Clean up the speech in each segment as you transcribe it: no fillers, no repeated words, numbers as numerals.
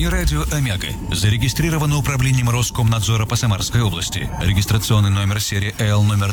Телевидение радио «Омега» зарегистрировано управлением Роскомнадзора по Самарской области. Регистрационный номер серии Л номер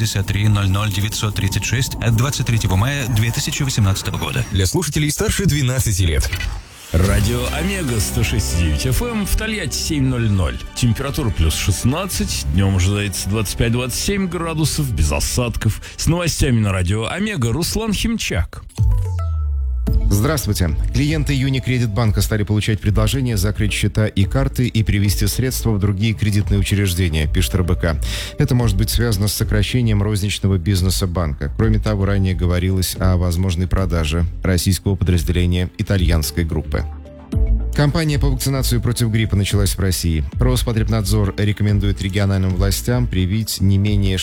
ТУ-63-00936 от 23 мая 2018 года. Для слушателей старше 12 лет. Радио Омега 106.9 FM в Тольятти 7:00. Температура плюс 16, днем ожидается 25-27 градусов, без осадков. С новостями на радио Омега Руслан Химчак. Здравствуйте. Клиенты Юникредит банка стали получать предложение закрыть счета и карты и перевести средства в другие кредитные учреждения, пишет РБК. Это может быть связано с сокращением розничного бизнеса банка. Кроме того, ранее говорилось о возможной продаже российского подразделения итальянской группы. Кампания по вакцинации против гриппа началась в России. Роспотребнадзор рекомендует региональным властям привить не менее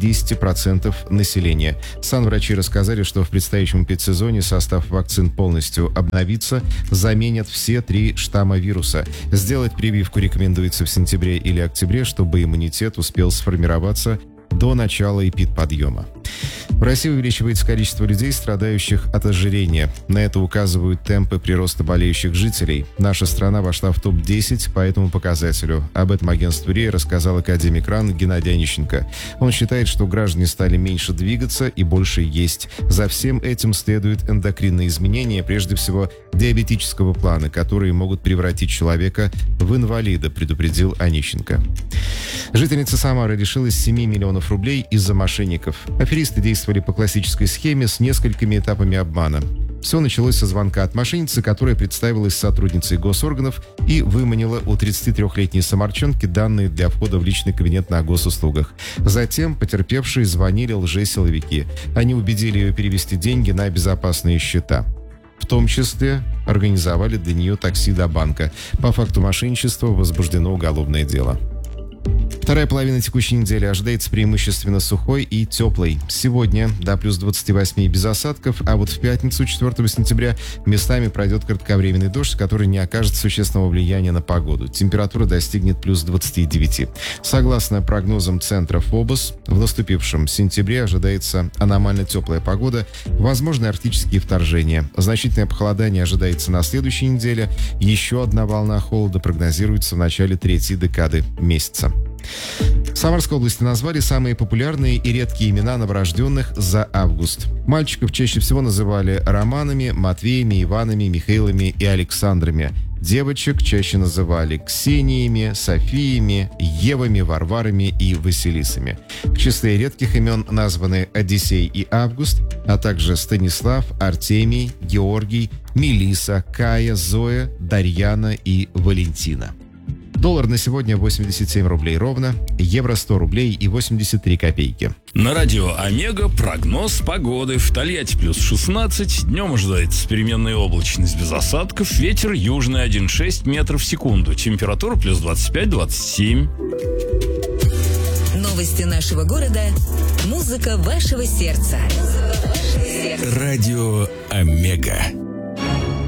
60% населения. Санврачи рассказали, что в предстоящем педсезоне состав вакцин полностью обновится, заменят все 3 штамма вируса. Сделать прививку рекомендуется в сентябре или октябре, чтобы иммунитет успел сформироваться до начала эпидподъема. В России увеличивается количество людей, страдающих от ожирения. На это указывают темпы прироста болеющих жителей. Наша страна вошла в топ-10 по этому показателю. Об этом агентству РИА рассказал академик РАН Геннадий Онищенко. Он считает, что граждане стали меньше двигаться и больше есть. За всем этим следуют эндокринные изменения, прежде всего диабетического плана, которые могут превратить человека в инвалида, предупредил Онищенко. Жительница Самары лишилась 7 миллионов рублей из-за мошенников. Аферисты действовали по классической схеме с несколькими этапами обмана. Все началось со звонка от мошенницы, которая представилась сотрудницей госорганов и выманила у 33-летней самарчанки данные для входа в личный кабинет на госуслугах. Затем потерпевшие звонили лжесиловики. Они убедили ее перевести деньги на безопасные счета. В том числе организовали для нее такси до банка. По факту мошенничества возбуждено уголовное дело. Вторая половина текущей недели ожидается преимущественно сухой и теплой. Сегодня до плюс 28 без осадков, а вот в пятницу, 4 сентября, местами пройдет кратковременный дождь, который не окажет существенного влияния на погоду. Температура достигнет плюс 29. Согласно прогнозам центра ФОБОС, в наступившем сентябре ожидается аномально теплая погода, возможны арктические вторжения. Значительное похолодание ожидается на следующей неделе. Еще одна волна холода прогнозируется в начале 3-й декады месяца. В Самарской области назвали самые популярные и редкие имена новорожденных за август. Мальчиков чаще всего называли Романами, Матвеями, Иванами, Михаилами и Александрами. Девочек чаще называли Ксениями, Софиями, Евами, Варварами и Василисами. В числе редких имен названы Одиссей и Август, а также Станислав, Артемий, Георгий, Мелиса, Кая, Зоя, Дарьяна и Валентина. Доллар на сегодня 87 рублей ровно, евро 100 рублей и 83 копейки. На радио Омега прогноз погоды. В Тольятти плюс 16, днем ожидается переменная облачность без осадков, ветер южный 1,6 метров в секунду, температура плюс 25-27. Новости нашего города, музыка вашего сердца. Радио Омега.